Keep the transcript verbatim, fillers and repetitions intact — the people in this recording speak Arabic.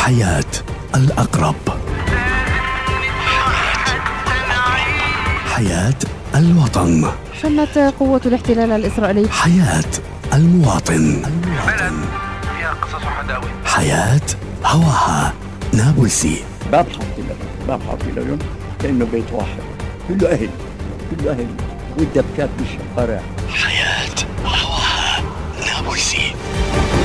حياة الأقرب، حياة الوطن، شنت قوة الاحتلال الإسرائيلي حياة المواطن، المواطن. فيها قصص وحداوي، حياة هواها نابلسي. باب حاطي لهم باب حاطي لهم كأنه بيت واحد، كله أهل كله أهل والدبكات بالشوارع. حياة